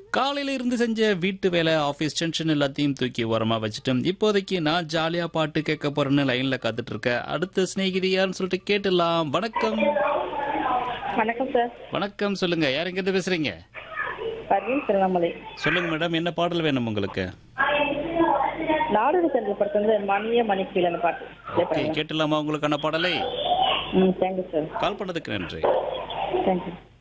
காலையில இருந்து செஞ்ச வீட்டு வேலை, ஆஃபீஸ் டென்ஷன் எல்லாத்தையும் தூக்கி ஓரமா வச்சுட்டு, இப்போதைக்கு நான் ஜாலியா பாட்டு கேட்க போறேன்னு லைன்ல காத்துட்டு இருக்கேன். அடுத்த சிநேகிதி யாருன்னு சொல்லிட்டு கேட்டுடலாம். வணக்கம். வணக்கம் சார். வணக்கம், சொல்லுங்க. யார் எங்கிருந்து பேசுறீங்க? பர்வீன் திருவண்ணாமலை. சொல்லுங்க மேடம், என்ன பாடல் வேணும் உங்களுக்கு? நாடோடி சென்ற படத்துல வந்து மணிய மணிக்கீழ அந்த பாட்டு play ஓகே, பண்ணுங்க. கேட்டுடலாமா உங்களுக்கான பாடலை? Thank you sir. கால் பண்ணதுக்கு நன்றி. தேங்க்யூ.